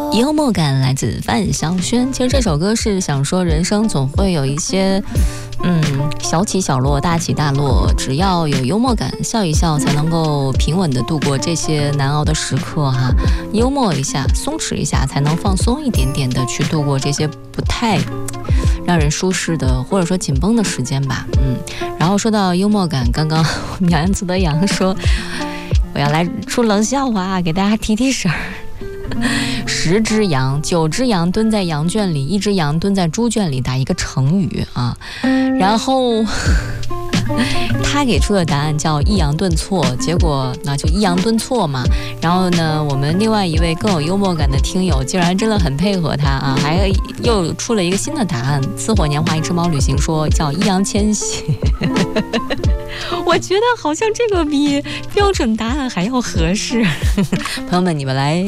幽默感来自范晓萱。其实这首歌是想说，人生总会有一些小起小落，大起大落，只要有幽默感，笑一笑才能够平稳的度过这些难熬的时刻哈。幽默一下，松弛一下，才能放松一点点的去度过这些不太让人舒适的或者说紧绷的时间吧。然后说到幽默感，刚刚杨子德阳说我要来出冷笑话给大家提提神儿。10只羊9只羊蹲在羊圈里，1只羊蹲在猪圈里，打一个成语啊。然后他给出的答案叫抑扬顿挫，结果那就抑扬顿挫嘛。然后呢，我们另外一位更有幽默感的听友竟然真的很配合他啊，还又出了一个新的答案。似火年华一只猫旅行说叫易烊千玺。我觉得好像这个比标准答案还要合适。朋友们，你们来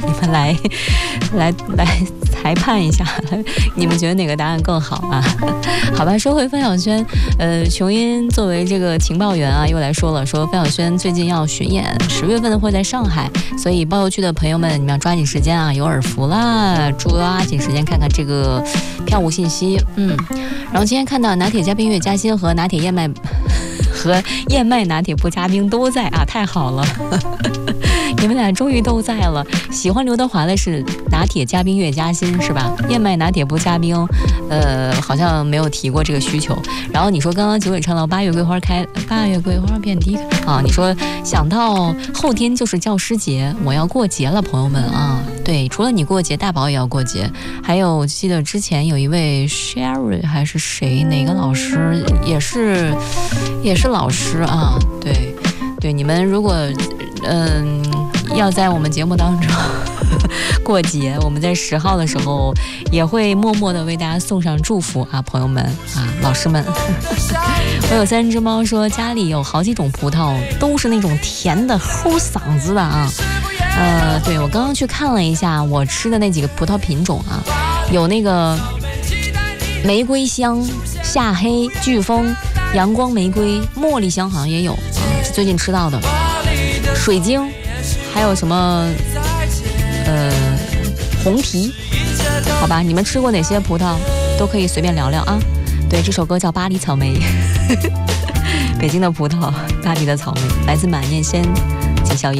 裁判一下，你们觉得哪个答案更好啊？好吧，说回范晓萱，琼音作为这个情报员啊，又来说了，说范晓萱最近要巡演，10月份会在上海，所以包邮区的朋友们，你们要抓紧时间啊，有耳福啦，抓紧时间看看这个票务信息。然后今天看到拿铁嘉宾月嘉欣和拿铁燕麦拿铁不加冰都在啊，太好了。你们俩终于都在了。喜欢刘德华的是拿铁加冰月嘉欣是吧？燕麦拿铁不加冰，好像没有提过这个需求。然后你说刚刚九尾唱到8月桂花遍地啊，你说想到后天就是教师节，我要过节了，朋友们啊。对，除了你过节，大宝也要过节。还有我记得之前有一位 Sherry 还是谁，哪个老师也是老师啊。对，你们如果要在我们节目当中过节，我们在10号的时候也会默默的为大家送上祝福啊，朋友们啊，老师们。我有3只猫说家里有好几种葡萄，都是那种甜的齁嗓子的啊。对，我刚刚去看了一下我吃的那几个葡萄品种啊，有那个玫瑰香、夏黑、飓风、阳光玫瑰、茉莉香好像也有啊，是最近吃到的。水晶，还有什么红皮，好吧，你们吃过哪些葡萄都可以随便聊聊啊。对，这首歌叫巴黎草莓。北京的葡萄，巴黎的草莓，来自马念先、纪晓